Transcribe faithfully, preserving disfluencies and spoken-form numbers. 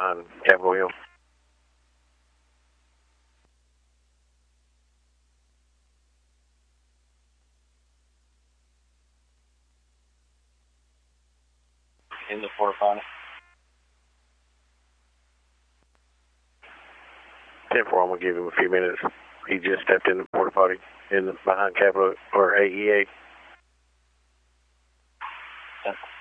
behind Capitol Hill. In the porta potty. ten four, I'm going to give him a few minutes. He just stepped in the porta potty in the, behind Capitol or A E A. Yeah.